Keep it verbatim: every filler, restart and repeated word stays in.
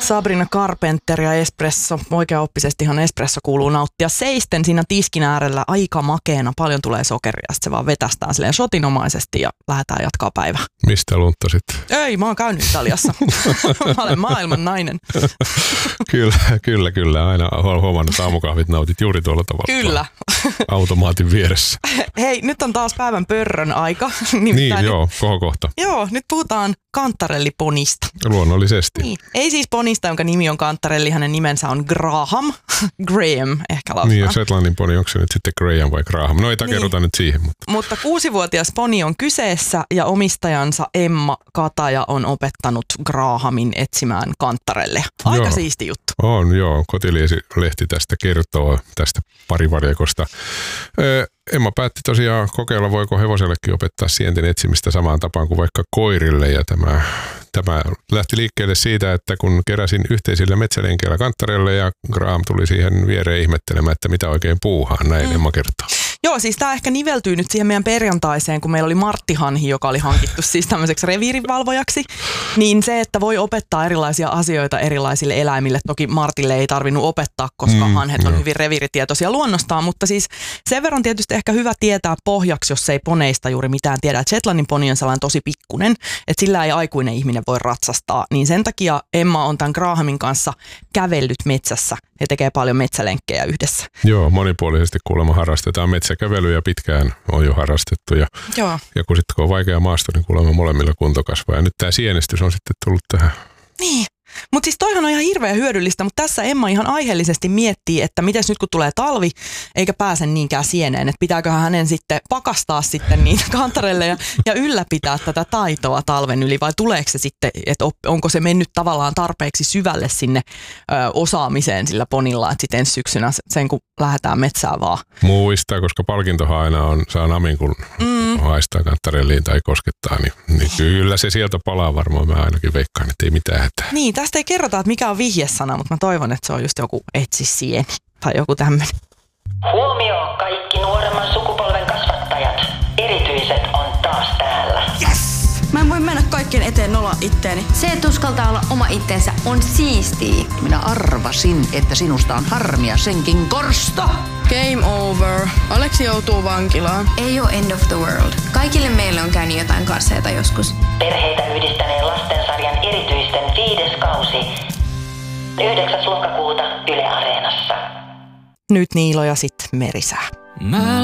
Sabrina Carpenter ja espresso. Oikeaoppisestihan espresso kuuluu nauttia seisten siinä tiskin äärellä aika makeena. Paljon tulee sokeria, sitten se vaan vetästään silleen shotinomaisesti ja lähdetään jatkaa päivää. Mistä lunttasit? Ei, mä oon käynyt Italiassa. Mä olen maailman nainen. Kyllä, kyllä, kyllä. Aina olen huomannut, että aamukahvit nautit juuri tuolla tavalla. Kyllä. Automaatin vieressä. Hei, nyt on taas päivän pörrön aika. Niin, nyt, joo, kohokohta. Joo, nyt puhutaan kantarelliponista. Luonnollisesti. Niin. Ei siis ponista, jonka nimi on kantarelli, hänen nimensä on Graham. Graham ehkä lausutaan. Niin, ja Shetlandin poni, onko se nyt sitten Graham vai Graham? No ei takerrota niin. Nyt siihen. Mutta. mutta kuusivuotias poni on kyseessä ja omistajansa Emma Kataja on opettanut Grahamin etsimään kantarelle. Aika joo. Siisti juttu. On, joo. Kotiliesi-lehti tästä kertoo, tästä parivarikosta. Öö, Emma päätti tosiaan kokeilla, voiko hevosellekin opettaa sienten etsimistä samaan tapaan kuin vaikka koirille. Ja tämä, tämä lähti liikkeelle siitä, että kun keräsin yhteisillä metsälenkeillä kantarelle ja Graham tuli siihen viereen ihmettelemään, että mitä oikein puuhaan, näin mm. Emma kertoo. Joo, siis tämä ehkä niveltyy nyt siihen meidän perjantaiseen, kun meillä oli Martti Hanhi, joka oli hankittu siis tämmöiseksi reviirivalvojaksi. Niin se, että voi opettaa erilaisia asioita erilaisille eläimille. Toki Martille ei tarvinnut opettaa, koska mm, hanhet on no. hyvin reviiritietoisia luonnostaan. Mutta siis sen verran tietysti ehkä hyvä tietää pohjaksi, jos ei poneista juuri mitään tiedä. Että Shetlandin poni on sellainen tosi pikkunen, että sillä ei aikuinen ihminen voi ratsastaa. Niin sen takia Emma on tämän Grahamin kanssa kävellyt metsässä. He tekee paljon metsälenkkejä yhdessä. Joo, monipuolisesti kuulemma harrastetaan metsäkävelyä pitkään on jo harrastettu. Ja, Joo. ja kun sitten kun on vaikea maasto, niin kuulemma molemmilla kunto kasvaa. Ja nyt tämä sienestys on sitten tullut tähän. Niin. Mutta siis toihan on ihan hirveän hyödyllistä, mutta tässä Emma ihan aiheellisesti miettii, että mites nyt kun tulee talvi, eikä pääse niinkään sieneen, että pitääköhän hänen sitten pakastaa sitten niitä kantarelle ja, ja ylläpitää tätä taitoa talven yli, vai tuleeko se sitten, että onko se mennyt tavallaan tarpeeksi syvälle sinne ö, osaamiseen sillä ponilla, että sitten ensi syksynä sen kun lähdetään metsään vaan. Muistaa, koska palkintohan aina on, saa namin kun mm. haistaa kantarelliin tai koskettaa, niin, niin kyllä se sieltä palaa varmaan, mä ainakin veikkaan, että ei mitään hätää. Niin, tästä ei kerrota, että mikä on vihjesana, mutta mä toivon, että se on just joku etsi sieni tai joku tämmöinen. Huomio kaikki nuoremman sukupolven kasvattajat. Erityiset on taas täällä. Yes! Mä en voi mennä kaikkien eteen nolla itteeni. Se, että uskaltaa olla oma itsensä, on siistiä. Minä arvasin, että sinusta on harmia senkin korsto. Game over. Aleksi joutuu vankilaan. Ei oo end of the world. Kaikille meille on käynyt jotain karseita joskus. Perheitä yhdistäneen lastensarjan erityisten viides kausi. yhdeksäs lokakuuta Yle Areenassa. Nyt Niilo ja sit Merisää.